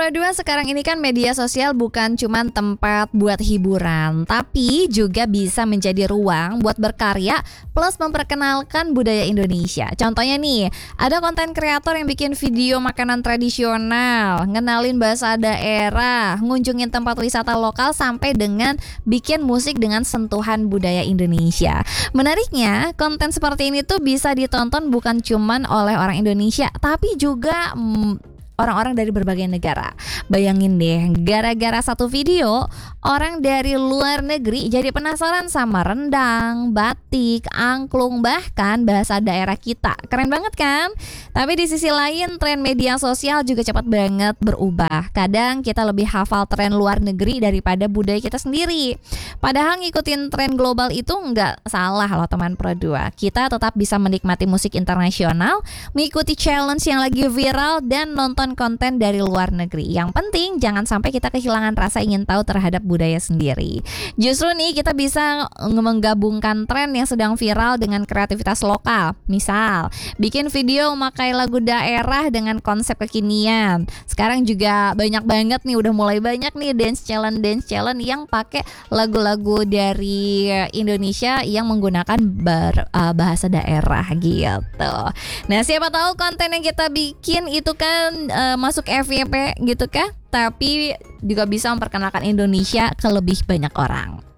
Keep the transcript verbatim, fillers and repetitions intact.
Pro dua, sekarang ini kan media sosial bukan cuma tempat buat hiburan, tapi juga bisa menjadi ruang buat berkarya plus memperkenalkan budaya Indonesia. Contohnya nih, ada konten kreator yang bikin video makanan tradisional, ngenalin bahasa daerah, ngunjungin tempat wisata lokal, sampai dengan bikin musik dengan sentuhan budaya Indonesia. Menariknya, konten seperti ini tuh bisa ditonton bukan cuma oleh orang Indonesia, tapi juga mm, orang-orang dari berbagai negara. Bayangin deh, gara-gara satu video, orang dari luar negeri jadi penasaran sama rendang, batik, angklung, bahkan bahasa daerah kita. Keren banget kan? Tapi di sisi lain, tren media sosial juga cepat banget berubah. Kadang kita lebih hafal tren luar negeri daripada budaya kita sendiri. Padahal ngikutin tren global itu nggak salah loh teman Pro dua. Kita tetap bisa menikmati musik internasional, mengikuti challenge yang lagi viral, dan nonton konten dari luar negeri. Yang penting jangan sampai kita kehilangan rasa ingin tahu terhadap budaya sendiri. Justru nih kita bisa menggabungkan tren yang sedang viral dengan kreativitas lokal. Misal, bikin video memakai lagu daerah dengan konsep kekinian. Sekarang juga banyak banget nih, udah mulai banyak nih dance challenge dance challenge yang pakai lagu-lagu dari Indonesia yang menggunakan ber, uh, bahasa daerah gitu. Nah, siapa tahu konten yang kita bikin itu kan uh, masuk F Y P gitu kan, tapi juga bisa memperkenalkan Indonesia ke lebih banyak orang.